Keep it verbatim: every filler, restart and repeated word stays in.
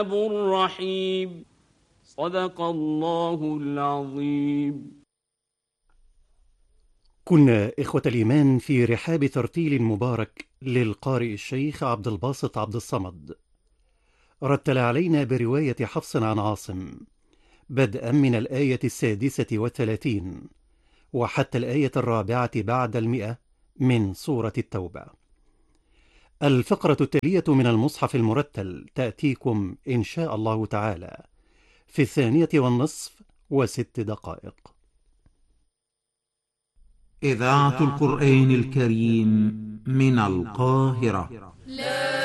الرحيم. صدق الله العظيم. كنا إخوة الإيمان في رحاب ترتيل مبارك للقارئ الشيخ عبد الباسط عبد الصمد، رتل علينا برواية حفص عن عاصم بدءا من الآية السادسة والثلاثين وحتى الآية الرابعة بعد المئة من سورة التوبة. الفقرة التالية من المصحف المرتل تأتيكم إن شاء الله تعالى في الثانية والنصف وست دقائق. إذاعة القرآن الكريم من القاهرة.